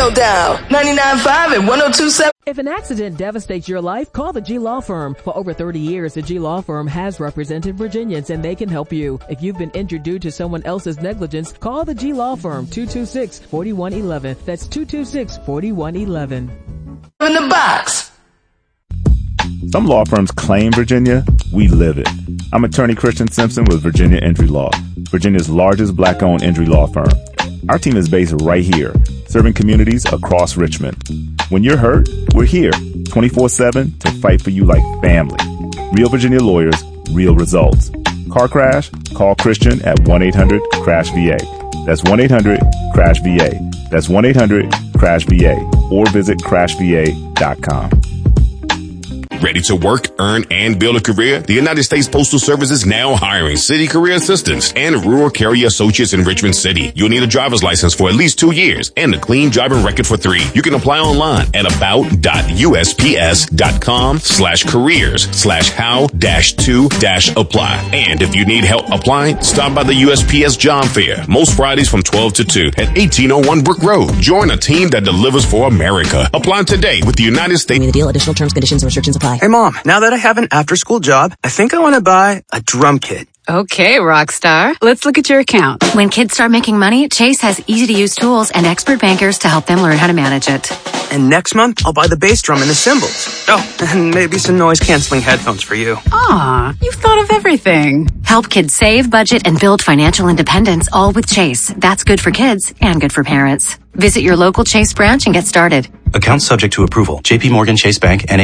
Dial 99.5 and 102.7. If an accident devastates your life, call the G Law Firm. For over 30 years, the G Law Firm has represented Virginians, and they can help you. If you've been injured due to someone else's negligence, call the G Law Firm, 226-4111. That's 226-4111. In the box. Some law firms claim Virginia. We live it. I'm attorney Christian Simpson with Virginia Injury Law, Virginia's largest black-owned injury law firm. Our team is based right here, serving communities across Richmond. When you're hurt, we're here 24/7 to fight for you like family. Real Virginia lawyers, real results. Car crash? Call Christian at 1-800-CRASH-VA. That's 1-800-CRASH-VA. That's 1-800-CRASH-VA. Or visit crashva.com. Ready to work, earn, and build a career? The United States Postal Service is now hiring city career assistants and rural carrier associates in Richmond City. You'll need a driver's license for at least 2 years and a clean driving record for 3. You can apply online at about.usps.com/careers/how-to-apply. And if you need help applying, stop by the USPS Job Fair, most Fridays from 12 to 2 at 1801 Brook Road. Join a team that delivers for America. Apply today with the United States. The deal, additional terms, conditions, and restrictions apply. Hey, Mom, now that I have an after-school job, I think I want to buy a drum kit. Okay, Rockstar. Let's look at your account. When kids start making money, Chase has easy-to-use tools and expert bankers to help them learn how to manage it. And next month, I'll buy the bass drum and the cymbals. Oh, and maybe some noise-canceling headphones for you. Aw, you've thought of everything. Help kids save, budget, and build financial independence, all with Chase. That's good for kids and good for parents. Visit your local Chase branch and get started. Account subject to approval. JP Morgan Chase Bank, N.A.